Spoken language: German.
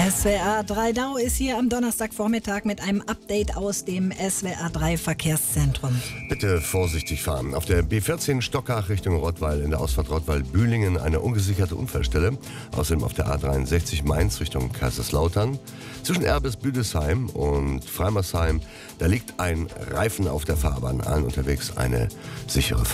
SWR 3 Dau ist hier am Donnerstagvormittag mit einem Update aus dem SWR 3 Verkehrszentrum. Bitte vorsichtig fahren. Auf der B14 Stockach Richtung Rottweil in der Ausfahrt Rottweil-Bühlingen eine ungesicherte Unfallstelle. Außerdem auf der A63 Mainz Richtung Kaiserslautern. Zwischen Erbes-Büdesheim und Freimersheim, da liegt ein Reifen auf der Fahrbahn. Allen unterwegs eine sichere Fahrt.